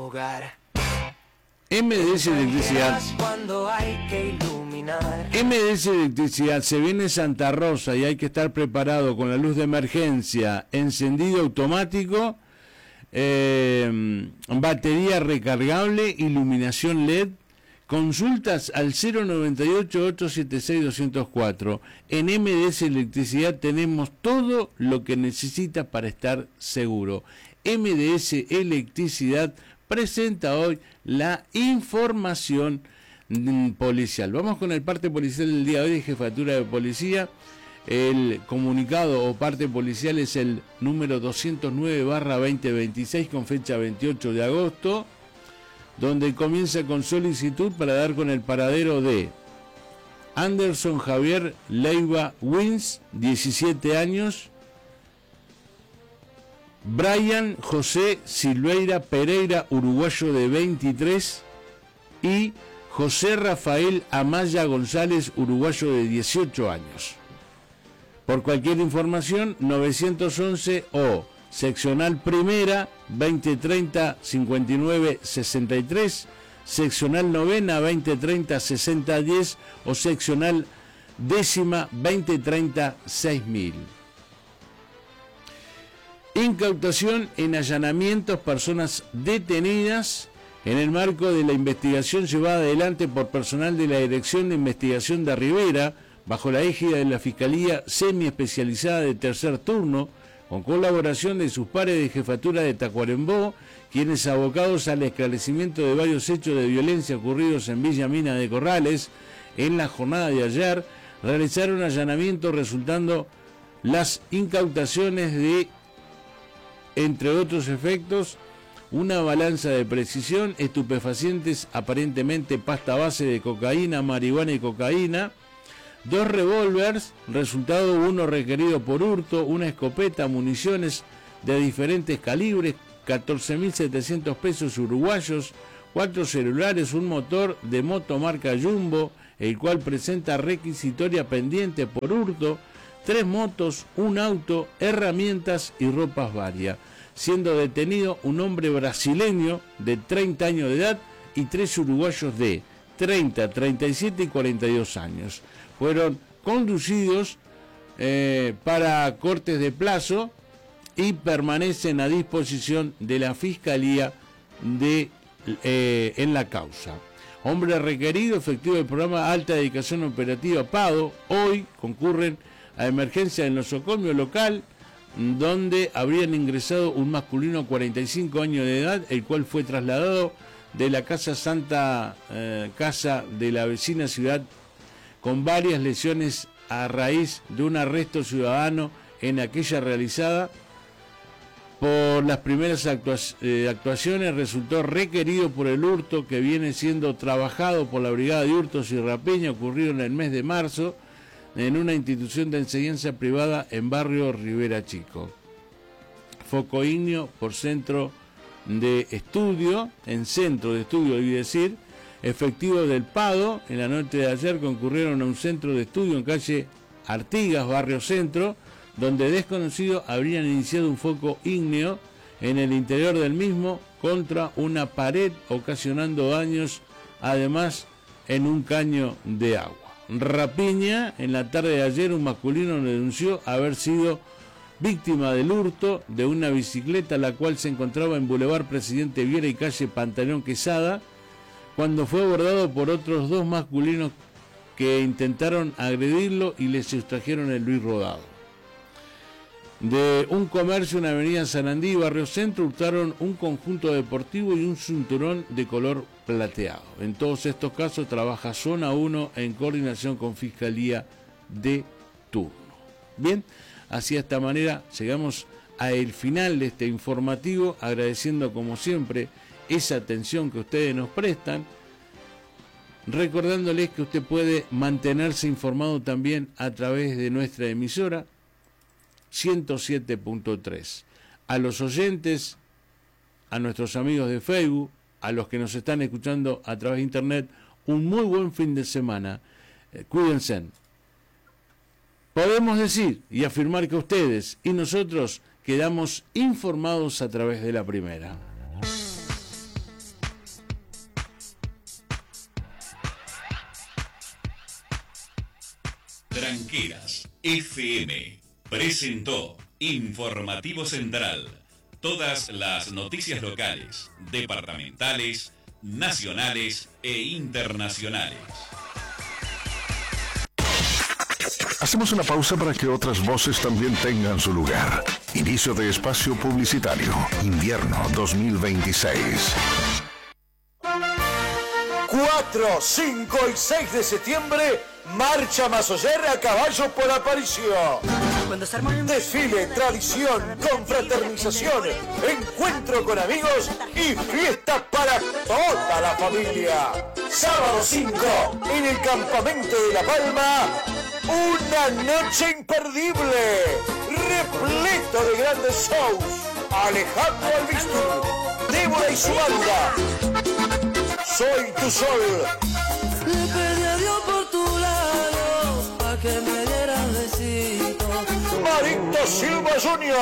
hogar. MDS Electricidad. Cuando hay que iluminar. MDS Electricidad, se viene Santa Rosa y hay que estar preparado con la luz de emergencia, encendido automático, batería recargable, iluminación LED. Consultas al 098-876-204. En MDS Electricidad tenemos todo lo que necesita para estar seguro. MDS Electricidad presenta hoy la información policial. Vamos con el parte policial del día de hoy de Jefatura de Policía. El comunicado o parte policial es el número 209/2026 con fecha 28 de agosto, donde comienza con solicitud para dar con el paradero de Anderson Javier Leiva Wins, 17 años, Brian José Silveira Pereira, uruguayo de 23, y José Rafael Amaya González, uruguayo de 18 años. Por cualquier información, 911 o seccional primera 2030 59 63, seccional novena 2030 60 10 o seccional décima 2030 6000. Incautación en allanamientos, personas detenidas en el marco de la investigación llevada adelante por personal de la Dirección de Investigación de Rivera, bajo la égida de la Fiscalía Semiespecializada de Tercer Turno, con colaboración de sus pares de jefatura de Tacuarembó, quienes, abocados al esclarecimiento de varios hechos de violencia ocurridos en Villa Mina de Corrales en la jornada de ayer, realizaron allanamientos, resultando las incautaciones de, entre otros efectos, una balanza de precisión, estupefacientes, aparentemente pasta base de cocaína, marihuana y cocaína, 2 revólveres, resultado uno requerido por hurto, una escopeta, municiones de diferentes calibres, 14.700 pesos uruguayos, 4 celulares, un motor de moto marca Jumbo, el cual presenta requisitoria pendiente por hurto, 3 motos, un auto, herramientas y ropas varias, siendo detenido un hombre brasileño de 30 años de edad y 3 uruguayos de 30, 37 y 42 años. Fueron conducidos para cortes de plazo y permanecen a disposición de la Fiscalía en la causa. Hombre requerido, efectivo del programa Alta Dedicación Operativa PADO, hoy concurren a emergencia en el nosocomio local, donde habrían ingresado un masculino de 45 años de edad, el cual fue trasladado de la Casa Santa, casa de la vecina ciudad, con varias lesiones a raíz de un arresto ciudadano en aquella realizada. Por las primeras actuaciones resultó requerido por el hurto que viene siendo trabajado por la Brigada de Hurtos y Rapiña, ocurrido en el mes de marzo en una institución de enseñanza privada en barrio Rivera Chico. Foco ignio por centro de estudio, debí decir. Efectivos del PADO en la noche de ayer concurrieron a un centro de estudio en calle Artigas, barrio Centro, donde desconocidos habrían iniciado un foco ígneo en el interior del mismo contra una pared, ocasionando daños, además en un caño de agua. Rapiña, en la tarde de ayer un masculino denunció haber sido víctima del hurto de una bicicleta, la cual se encontraba en Boulevard Presidente Viera y calle Pantaleón Quesada, cuando fue abordado por otros 2 masculinos que intentaron agredirlo y le sustrajeron el Luis Rodado. De un comercio en Avenida Sarandí, barrio Centro, hurtaron un conjunto deportivo y un cinturón de color plateado. En todos estos casos trabaja Zona 1 en coordinación con Fiscalía de turno. Bien, así de esta manera llegamos al final de este informativo, agradeciendo como siempre esa atención que ustedes nos prestan, recordándoles que usted puede mantenerse informado también a través de nuestra emisora 107.3. A los oyentes, a nuestros amigos de Facebook, a los que nos están escuchando a través de internet, un muy buen fin de semana. Cuídense. Podemos decir y afirmar que ustedes y nosotros quedamos informados a través de la primera. Tranqueras FM presentó Informativo Central. Todas las noticias locales, departamentales, nacionales e internacionales. Hacemos una pausa para que otras voces también tengan su lugar. Inicio de espacio publicitario. Invierno 2026. 4, 5 y 6 de septiembre, Marcha Masoller a caballo por Aparicio. Desfile, tradición, confraternización, encuentro con amigos y fiesta para toda la familia. Sábado 5, en el campamento de La Palma, una noche imperdible, repleto de grandes shows. Alejandro Albistur, Débora y su banda. Soy tu sol. Le pedí a Dios por tu lado, pa' que me dieras besito. Marito Silva Jr.